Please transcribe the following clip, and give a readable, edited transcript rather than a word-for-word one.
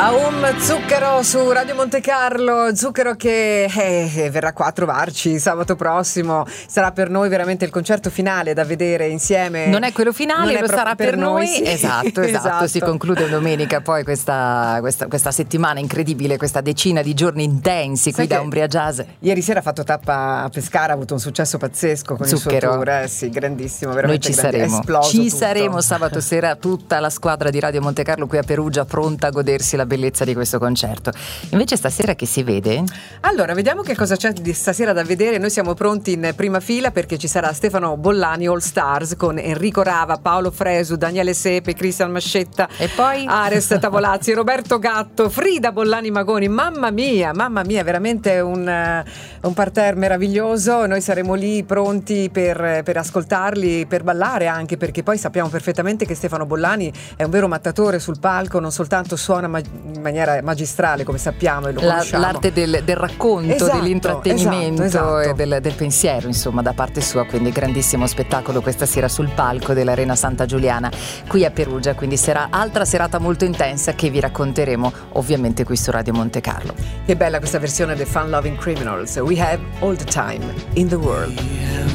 Zucchero su Radio Monte Carlo, Zucchero che verrà qua a trovarci sabato prossimo. Sarà per noi veramente il concerto finale da vedere insieme. Non è quello finale, lo sarà per noi. Sì. Esatto. Si conclude domenica poi questa settimana incredibile, questa decina di giorni intensi qui da Umbria Jazz. Ieri sera ha fatto tappa a Pescara, ha avuto un successo pazzesco con Zucchero. il suo tour. Sì, grandissimo, veramente. Noi ci saremo. Ci saremo sabato sera, tutta la squadra di Radio Monte Carlo qui a Perugia, pronta a godersi la bellezza di questo concerto. Invece stasera che si vede? Allora, vediamo che cosa c'è di stasera da vedere. Noi siamo pronti in prima fila perché ci sarà Stefano Bollani All Stars con Enrico Rava, Paolo Fresu, Daniele Sepe, Cristian Mascetta e poi Ares Tavolazzi, Roberto Gatto, Frida Bollani Magoni. Mamma mia, veramente un parterre meraviglioso. Noi saremo lì pronti per ascoltarli, per ballare anche, perché poi sappiamo perfettamente che Stefano Bollani è un vero mattatore sul palco, non soltanto suona in maniera magistrale, come sappiamo e lo conosciamo. L'arte del racconto, esatto, dell'intrattenimento esatto. E del pensiero, insomma, da parte sua. Quindi grandissimo spettacolo questa sera sul palco dell'Arena Santa Giuliana qui a Perugia, quindi sarà altra serata molto intensa che vi racconteremo ovviamente qui su Radio Monte Carlo. Che bella questa versione dei Fun Loving Criminals, We Have All the Time in the World.